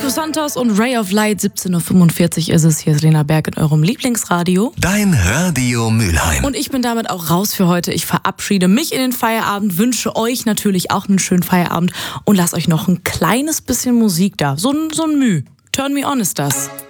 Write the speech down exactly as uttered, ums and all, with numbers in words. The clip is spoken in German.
dos Santos und Ray of Light, siebzehn Uhr fünfundvierzig ist es. Hier ist Lena Berg in eurem Lieblingsradio. Dein Radio Mülheim. Und ich bin damit auch raus für heute. Ich verabschiede mich in den Feierabend, wünsche euch natürlich auch einen schönen Feierabend und lasst euch noch ein kleines bisschen Musik da. So ein, so ein Müh. Turn Me On ist das.